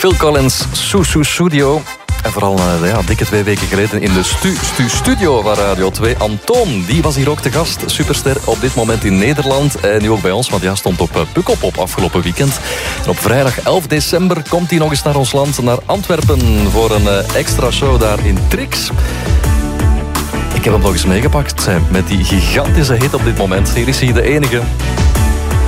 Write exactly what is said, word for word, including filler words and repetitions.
Phil Collins, Susu Studio. En vooral uh, ja, dikke twee weken geleden in de stu, stu studio van Radio twee. Antoon, die was hier ook te gast. Superster op dit moment in Nederland. En nu ook bij ons, want hij stond op uh, Pukkelpop afgelopen weekend. En op vrijdag elf december komt hij nog eens naar ons land, naar Antwerpen, voor een uh, extra show daar in Trix. Ik heb hem nog eens meegepakt met die gigantische hit op dit moment. Hier is hij de enige.